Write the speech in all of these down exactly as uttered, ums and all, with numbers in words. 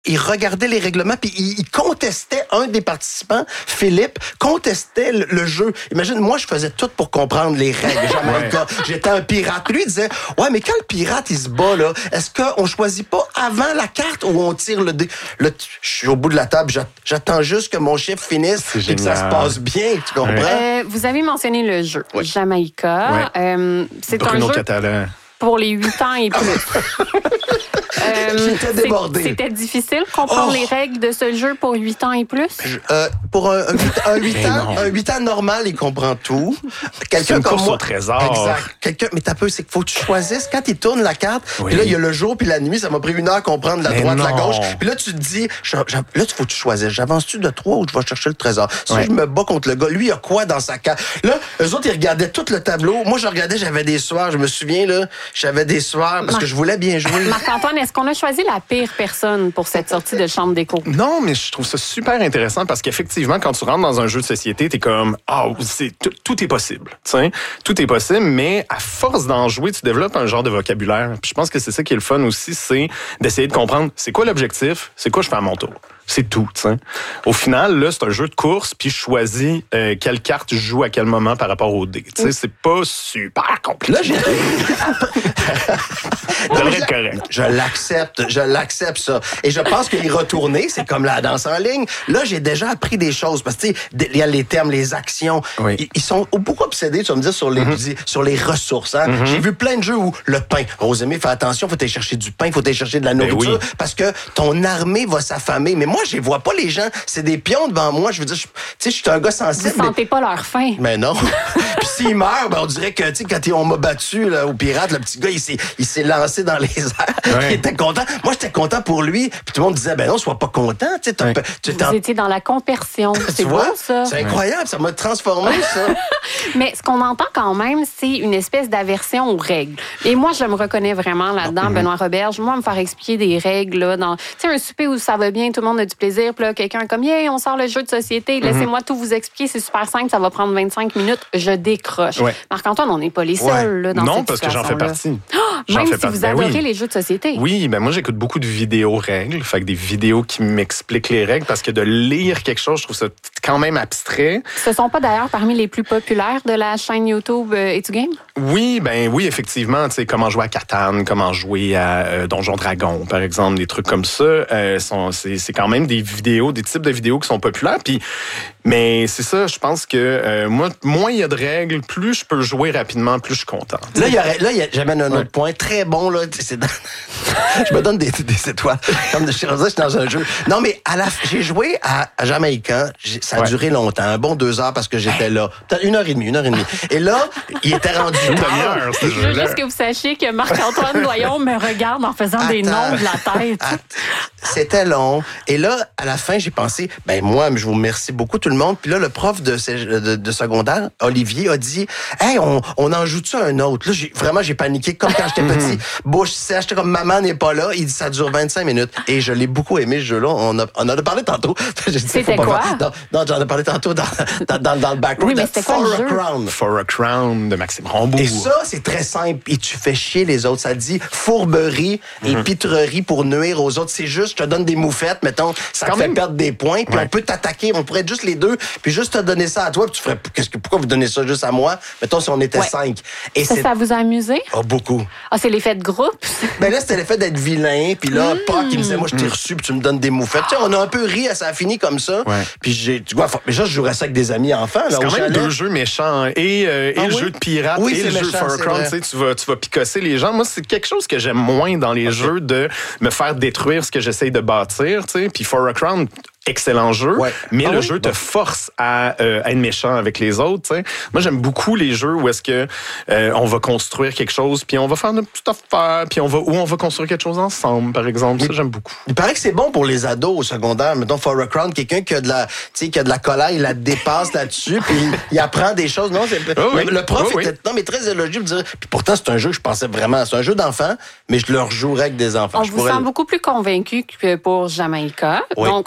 il regardait les règlements, puis il, il contestait, un des participants, Philippe, contestait le, le jeu. Imagine, moi, je faisais tout pour comprendre les règles. Jamaïca. J'étais un pirate. Lui, il disait, ouais, mais quand le pirate, il se bat, là, est-ce qu'on choisit pas avant la carte ou on tire le dé? Là, je suis au bout de la table, j'attends juste que mon chiffre finisse et que ça se passe bien, tu comprends? Euh, vous avez mentionné le jeu, oui. Jamaïca. Oui. Euh, c'est Bruno un jeu Catalan. Pour les huit ans et plus. Euh, J'étais débordé. C'était difficile de comprendre oh. les règles de ce jeu pour huit ans et plus? Je, euh, pour un, un huit ans, un huit ans normal, il comprend tout. Quelqu'un comme moi. Au trésor. Exact. Quelqu'un, mais t'as peu, c'est qu'il faut que tu choisisses quand il tourne la carte. Oui. Puis là, il y a le jour puis la nuit. Ça m'a pris une heure à comprendre la mais droite, non. la gauche. Puis là, tu te dis, je, je, là, il faut que tu choisisses. J'avance-tu de trois ou je vais chercher le trésor? Si ouais. je me bats contre le gars, lui, il a quoi dans sa carte? Là, eux autres, ils regardaient tout le tableau. Moi, je regardais, j'avais des soirs. Je me souviens, là, j'avais des soirs parce Mar- que je voulais bien jouer. Marc-Antoine, est-ce qu'on a choisi la pire personne pour cette sortie de chambre d'écho? Non, mais je trouve ça super intéressant parce qu'effectivement, quand tu rentres dans un jeu de société, t'es comme, ah, oh, c'est tout, tout est possible, t'sais. Tout est possible, mais à force d'en jouer, tu développes un genre de vocabulaire. Puis je pense que c'est ça qui est le fun aussi, c'est d'essayer de comprendre c'est quoi l'objectif, c'est quoi je fais à mon tour. C'est tout, tu sais. Au final, là, c'est un jeu de course, puis je choisis euh, quelle carte je joue à quel moment par rapport au dé. Tu sais, c'est pas super compliqué. Là, j'ai... Ça devrait être correct. Je l'accepte, je l'accepte, ça. Et je pense qu'y retourner, c'est comme la danse en ligne. Là, j'ai déjà appris des choses, parce que, tu sais, il y a les termes, les actions. Oui. Ils, ils sont beaucoup obsédés, tu vas me dire, sur les, mm-hmm. sur les ressources. Hein? Mm-hmm. J'ai vu plein de jeux où le pain. Rosemée, fais attention, faut aller chercher du pain, faut aller chercher de la nourriture, ben oui. parce que ton armée va s'affamer. Mais moi, je les vois pas, les gens. C'est des pions devant moi. Je veux dire, tu sais, je suis un gars sensible. Vous sentez mais... pas leur faim. Mais non. Puis s'ils meurent, ben, on dirait que, tu sais, quand on m'a battu, là, au pirate, le petit gars, il s'est, il s'est lancé dans les airs. Ouais. Il était content. Moi, j'étais content pour lui. Puis tout le monde disait, ben non, sois pas content. Tu sais, ouais. tu Vous étiez dans la compersion. C'est beau, ça. C'est incroyable. Ça m'a transformé, ça. Mais ce qu'on entend quand même, c'est une espèce d'aversion aux règles. Et moi, je me reconnais vraiment là-dedans, mm-hmm. Benoît Roberge. Moi, me faire expliquer des règles, là, dans, tu sais, un souper où ça va bien, tout le monde a du plaisir. Puis là, quelqu'un comme, yeah, on sort le jeu de société, laissez-moi mm-hmm. tout vous expliquer, c'est super simple, ça va prendre vingt-cinq minutes, je décroche. Ouais. Marc-Antoine, on n'est pas les seuls ouais. là, dans non, cette parce que j'en fais partie. Oh, j'en même fais si partie. vous Ben adorez oui. les jeux de société. Oui, ben moi, j'écoute beaucoup de vidéos règles, fait que des vidéos qui m'expliquent les règles, parce que de lire quelque chose, je trouve ça quand même abstrait. Ce sont pas d'ailleurs parmi les plus populaires de la chaîne YouTube euh, It's Game? Oui, ben oui, effectivement, tu sais, comment jouer à Catan, comment jouer à euh, Donjon Dragon, par exemple, des trucs comme ça, euh, sont, c'est, c'est quand même des vidéos, des types de vidéos qui sont populaires, puis mais c'est ça, je pense que euh, moi, moins il y a de règles, plus je peux jouer rapidement, plus je suis content. Là, il y aurait, là, y a, j'amène un autre ouais. point très bon là. C'est dans... je me donne des, des étoiles. Comme je suis dans un jeu. Non, mais à la, j'ai joué à, à Jamaïca. Ça a ouais. duré longtemps, un bon deux heures parce que j'étais là. Peut-être une heure et demie, une heure et demie. Et là, il était rendu une demi-heure. Je veux juste que vous sachiez que Marc-Antoine Doyon me regarde en faisant Attends. des noms de la tête. Attends. C'était long. Et là, à la fin, j'ai pensé, ben moi, je vous remercie beaucoup tout le monde. Puis là, le prof de, de, de secondaire, Olivier, a dit, hey, on, on en joue-tu un autre? Là, j'ai, vraiment, j'ai paniqué comme quand j'étais petit. Bouche sèche, j'étais comme maman n'est pas là. Il dit, ça dure vingt-cinq minutes. Et je l'ai beaucoup aimé, ce jeu-là. On, a, on en a parlé tantôt. Dit, c'était quoi? Non, non, j'en ai parlé tantôt dans, dans, dans, dans le background. Oui, mais c'était quoi le jeu? For a Crown. For a Crown de Maxime Rambourg. Et ça, c'est très simple. Et tu fais chier les autres. Ça dit fourberie et mm-hmm. pitrerie pour nuire aux autres. C'est juste, je te donne des moufettes, mettons, ça te fait même... perdre des points, puis ouais. on peut t'attaquer, on pourrait être juste les deux, puis juste te donner ça à toi, puis tu ferais, qu'est-ce que, pourquoi vous donnez ça juste à moi? Mettons, si on était ouais. cinq. Et ça, c'est... ça vous a amusé? Oh, beaucoup. Ah, c'est l'effet de groupe? Ben là, c'était l'effet d'être vilain, puis là, mmh. Pâques, il me disait, moi, je t'ai reçu, puis tu me donnes des moufettes. Tu sais, on a un peu ri, ça a fini comme ça. Ouais. Puis j'ai, tu vois, mais ça, je jouerais ça avec des amis enfants, là, c'est au quand même chalet. deux jeux méchants, et, euh, ah, et le oui? jeu de pirate, oui, et le méchant, jeu For a Crown, tu sais, tu vas, tu vas picosser les gens. Moi, c'est quelque chose que j'aime moins dans les okay. jeux, de me faire détruire ce que j'essaye de bâtir, tu sais, puis For a Crown, excellent jeu, ouais. mais ah le oui? jeu te bon. force à, euh, à être méchant avec les autres. T'sais. Moi, j'aime beaucoup les jeux où est-ce que euh, on va construire quelque chose, puis on va faire une petite affaire, puis on va où on va construire quelque chose ensemble, par exemple. Ça, j'aime beaucoup. Il paraît que c'est bon pour les ados au secondaire. Mettons, For a Crown, quelqu'un qui a de la, tu sais, qui a de la colère, il la dépasse là-dessus, puis il, il apprend des choses. Non, c'est oh oui. le prof oh était oui. non, mais très élogieux de dire. Puis pourtant, c'est un jeu que je pensais vraiment, c'est un jeu d'enfants, mais je le rejouerais avec des enfants. On je vous sent le... beaucoup plus convaincu que pour Jamaïca. Oui. Donc, on, on voit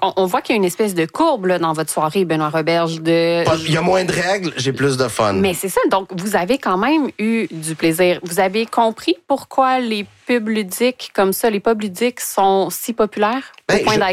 qu'il y a une espèce de courbe là, dans votre soirée, Benoît Roberge. De... Il y a moins de règles, j'ai plus de fun. Mais c'est ça. Donc, vous avez quand même eu du plaisir. Vous avez compris pourquoi les pubs ludiques comme ça, les pubs ludiques sont si populaires? Ben, au point je- d'être